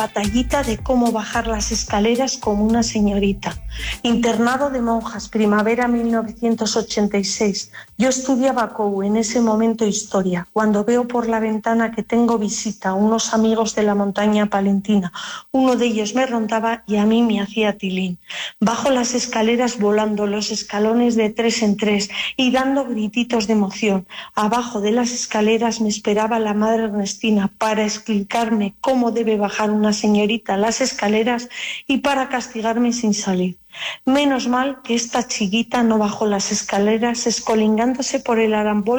batallita de cómo bajar las escaleras como una señorita. Internado de monjas, primavera 1986. Yo estudiaba COU, en ese momento historia, cuando veo por la ventana que tengo visita, unos amigos de la montaña palentina. Uno de ellos me rondaba y a mí me hacía tilín. Bajo las escaleras volando los escalones de 3 en 3 y dando grititos de emoción. Abajo de las escaleras me esperaba la madre Ernestina para explicarme cómo debe bajar una señorita las escaleras y para castigarme sin salir. Menos mal que esta chiquita no bajó las escaleras escolingándose por el arambol